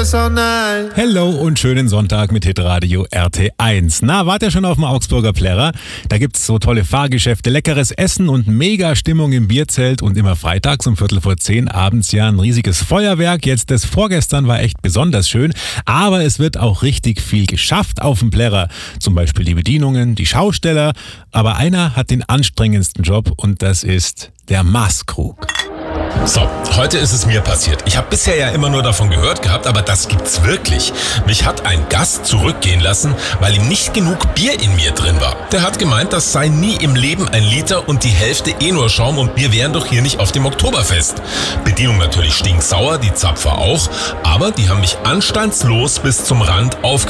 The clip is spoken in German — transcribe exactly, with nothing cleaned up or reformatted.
all night. Hello und schönen Sonntag mit Hitradio R T eins. Na, wart ihr schon auf dem Augsburger Plärrer? Da gibt's so tolle Fahrgeschäfte, leckeres Essen und mega Stimmung im Bierzelt und immer freitags um Viertel vor zehn abends ja ein riesiges Feuerwerk. Jetzt das vorgestern war echt besonders schön, aber es wird auch richtig viel geschafft auf dem Plärrer. Zum Beispiel die Bedienungen, die Schausteller, aber einer hat den anstrengendsten Job und das ist der Maßkrug. So, heute ist es mir passiert. Ich habe bisher ja immer nur davon gehört gehabt, aber das gibt's wirklich. Mich hat ein Gast zurückgehen lassen, weil ihm nicht genug Bier in mir drin war. Der hat gemeint, das sei nie im Leben ein Liter und die Hälfte eh nur Schaum und wir wären doch hier nicht auf dem Oktoberfest. Bedienung natürlich stinksauer, die Zapfer auch, aber die haben mich anstandslos bis zum Rand aufgenommen.